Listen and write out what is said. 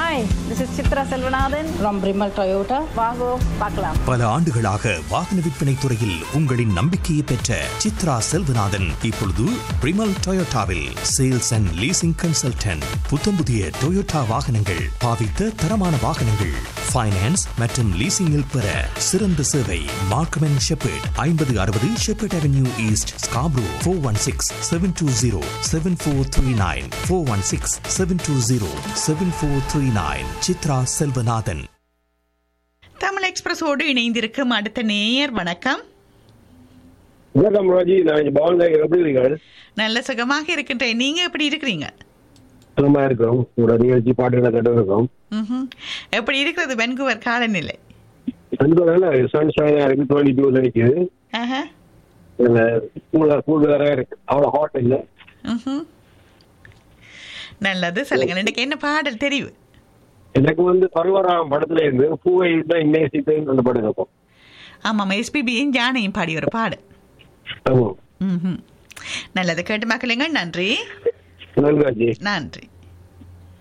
Hi, this is Chitra Selvanathan from Brimal Toyota. வாங்கோ பார்க்கலாம். பல ஆண்டுகளாக வாகன விற்பனை துறையில் உங்களின் நம்பிக்கையை பெற்ற சித்ரா செல்வநாதன் இப்பொழுது பிரிமல் டொயோட்டாவில் sales and leasing consultant. புத்தம்புதிய Toyota வாகனங்கள், பாவித்த தரமான வாகனங்கள், ஃபைனான்ஸ் மற்றும் லீசிங்கில் பெற சிறந்த சேவை. Markham and shepherd 5060 shepherd avenue east, Scarborough. 416-720-7439 416-720-7439. Chitra Selvanathan. Tamil எக்ஸ்பிரஸோடு இணைந்திருக்கும் அடுத்த நேயர். வணக்கம். வணக்கம் ராஜி, நான் பவன் எப்படி இருக்கீங்க? நல்ல சுகமாக இருக்கின்றேன். நீங்க எப்படி இருக்கிறீங்க? சுகமா இருக்கோம். ஒரு நிகழ்ச்சி பாட்டுகளை கேட்டு இருக்கோம். எப்படி இருக்கிறது வென்கூவர் காலநிலை? சன்ஷைனா இருக்கு, 22 நினைக்குது. கூடுதலா இருக்கு, அவ்வளவு ஹாட் இல்லை. நல்லது, சொல்லுங்க. எனக்கு என்ன பாடல் தெரிவு? எனக்கு பருவராம் படத்துல இருந்து பூவை தான் இன்னேசிட்டு அந்த படம் இருக்கும். ஆமாம், எஸ்பிபியும் ஜானையும் பாடி ஒரு பாடல். நல்லது, கேட்டு மக்களுங்க. நன்றி. நன்றி. நன்றி.